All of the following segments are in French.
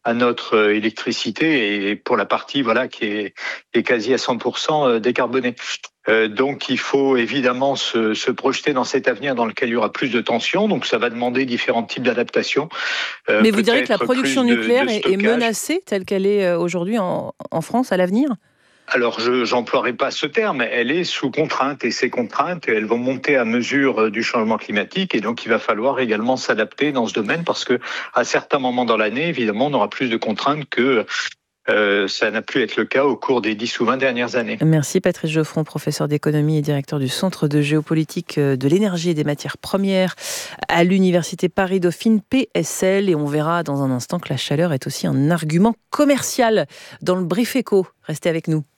à notre électricité et pour la partie qui est quasi à 100% décarbonée. Donc il faut évidemment se projeter dans cet avenir dans lequel il y aura plus de tensions. Donc ça va demander différents types d'adaptations. Mais vous diriez que la production nucléaire est menacée telle qu'elle est aujourd'hui en France à l'avenir ? Alors, je n'emploierai pas ce terme, elle est sous contrainte et ces contraintes, elles vont monter à mesure du changement climatique et donc il va falloir également s'adapter dans ce domaine parce que à certains moments dans l'année, évidemment, on aura plus de contraintes que ça n'a pu être le cas au cours des 10 ou 20 dernières années. Merci Patrice Geoffron, professeur d'économie et directeur du Centre de géopolitique de l'énergie et des matières premières à l'Université Paris-Dauphine PSL. Et on verra dans un instant que la chaleur est aussi un argument commercial dans le Brief Éco. Restez avec nous.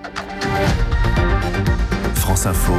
France Info,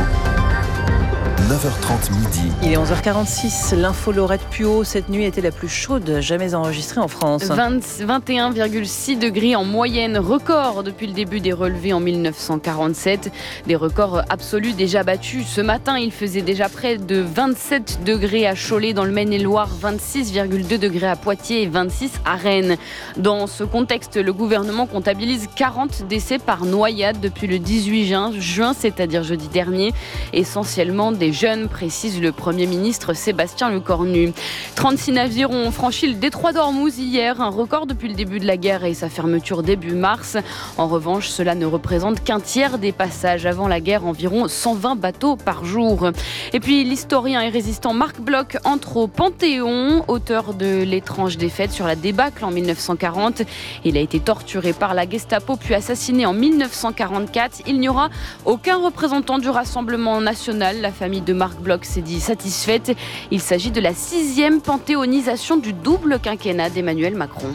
9h30 midi. Il est 11h46, l'info Laurette Puot. Cette nuit était la plus chaude jamais enregistrée en France. 21,6 degrés en moyenne, record depuis le début des relevés en 1947. Des records absolus déjà battus. Ce matin, il faisait déjà près de 27 degrés à Cholet dans le Maine-et-Loire, 26,2 degrés à Poitiers et 26 à Rennes. Dans ce contexte, le gouvernement comptabilise 40 décès par noyade depuis le 18 juin, c'est-à-dire jeudi dernier, essentiellement des jeunes, précise le Premier ministre Sébastien Lecornu. 36 navires ont franchi le détroit d'Ormuz hier, un record depuis le début de la guerre et sa fermeture début mars. En revanche, cela ne représente qu'un tiers des passages. Avant la guerre, environ 120 bateaux par jour. Et puis, l'historien et résistant Marc Bloch entre au Panthéon, auteur de L'étrange défaite sur la débâcle en 1940. Il a été torturé par la Gestapo puis assassiné en 1944. Il n'y aura aucun représentant du Rassemblement national. La famille de Marc Bloch s'est dit satisfaite. Il s'agit de la 6e panthéonisation du double quinquennat d'Emmanuel Macron.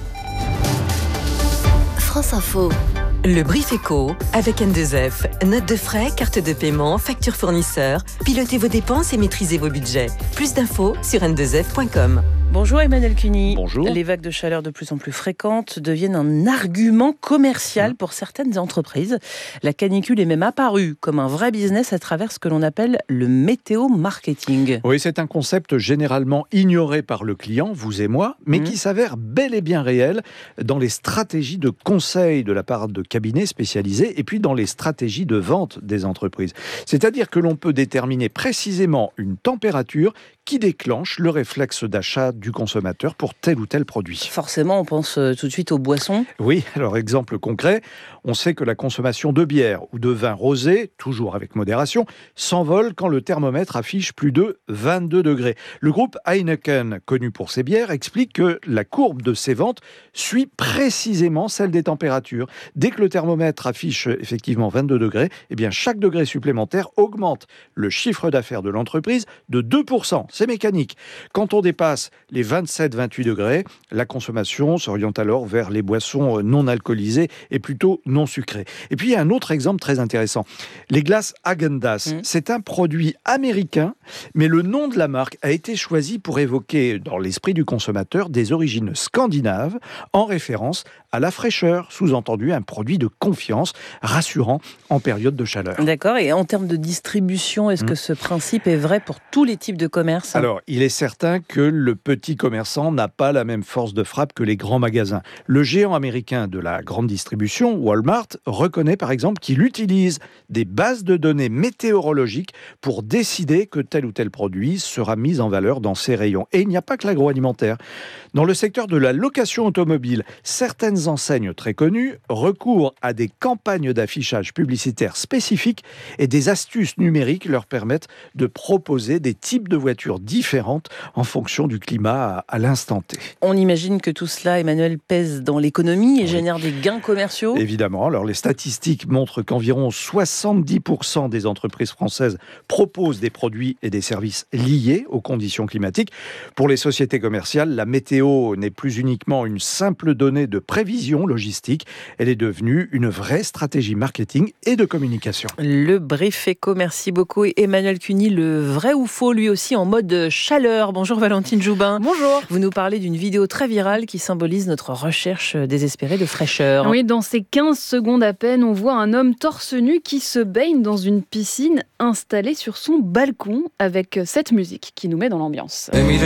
France Info. Le Brief Éco avec N2F. Notes de frais, carte de paiement, facture fournisseur. Pilotez vos dépenses et maîtrisez vos budgets. Plus d'infos sur n2f.com. Bonjour Emmanuel Cuny. Bonjour. Les vagues de chaleur de plus en plus fréquentes deviennent un argument commercial pour certaines entreprises. La canicule est même apparue comme un vrai business à travers ce que l'on appelle le météo-marketing. Oui, c'est un concept généralement ignoré par le client, vous et moi, mais qui s'avère bel et bien réel dans les stratégies de conseil de la part de cabinets spécialisés et puis dans les stratégies de vente des entreprises. C'est-à-dire que l'on peut déterminer précisément une température qui déclenche le réflexe d'achat du consommateur pour tel ou tel produit. Forcément, on pense tout de suite aux boissons. Oui, alors exemple concret, on sait que la consommation de bière ou de vin rosé, toujours avec modération, s'envole quand le thermomètre affiche plus de 22 degrés. Le groupe Heineken, connu pour ses bières, explique que la courbe de ses ventes suit précisément celle des températures. Dès que le thermomètre affiche effectivement 22 degrés, eh bien chaque degré supplémentaire augmente le chiffre d'affaires de l'entreprise de 2%. C'est mécanique. Quand on dépasse les 27-28 degrés, la consommation s'oriente alors vers les boissons non alcoolisées et plutôt non sucrées. Et puis il y a un autre exemple très intéressant. Les glaces Häagen-Dazs, c'est un produit américain, mais le nom de la marque a été choisi pour évoquer dans l'esprit du consommateur des origines scandinaves en référence à la fraîcheur, sous-entendu un produit de confiance, rassurant en période de chaleur. D'accord, et en termes de distribution, est-ce que ce principe est vrai pour tous les types de commerce ? Alors, il est certain que le petit commerçant n'a pas la même force de frappe que les grands magasins. Le géant américain de la grande distribution, Walmart, reconnaît par exemple qu'il utilise des bases de données météorologiques pour décider que tel ou tel produit sera mis en valeur dans ses rayons. Et il n'y a pas que l'agroalimentaire. Dans le secteur de la location automobile, certaines enseignes très connues recourent à des campagnes d'affichage publicitaire spécifiques et des astuces numériques leur permettent de proposer des types de voitures différentes en fonction du climat à l'instant T. On imagine que tout cela, Emmanuel, pèse dans l'économie et génère des gains commerciaux. Évidemment. Alors, les statistiques montrent qu'environ 70% des entreprises françaises proposent des produits et des services liés aux conditions climatiques. Pour les sociétés commerciales, la météo n'est plus uniquement une simple donnée de prévision logistique. Elle est devenue une vraie stratégie marketing et de communication. Le Brief Éco, merci beaucoup. Et Emmanuel Cuny, le vrai ou faux, lui aussi en mode chaleur. Bonjour Valentine Joubin. Bonjour. Vous nous parlez d'une vidéo très virale qui symbolise notre recherche désespérée de fraîcheur. Oui, dans ces 15 secondes à peine, on voit un homme torse nu qui se baigne dans une piscine installée sur son balcon avec cette musique qui nous met dans l'ambiance.